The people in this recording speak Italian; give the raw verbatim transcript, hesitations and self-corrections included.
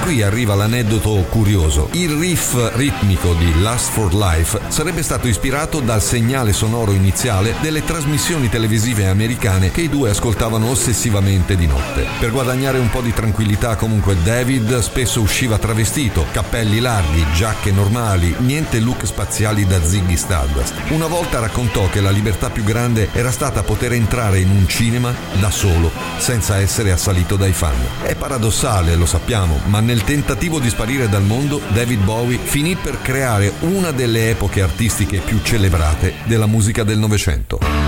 qui arriva l'aneddoto curioso. Il riff ritmico di Lust for Life sarebbe stato ispirato dal segnale sonoro iniziale delle trasmissioni televisive americane che i due ascoltavano ossessivamente di notte. Per guadagnare un po' di tranquillità comunque David spesso usciva travestito, cappelli larghi, giacche normali, niente look spaziali da Ziggy Stardust. Una volta raccontò che la libertà più grande era stata poter entrare in un cinema da solo, senza essere assalito dai fan. È paradossale, lo sappiamo, ma nel tentativo di sparire dal mondo, David Bowie finì per creare una delle epoche artistiche più celebrate della musica del Novecento.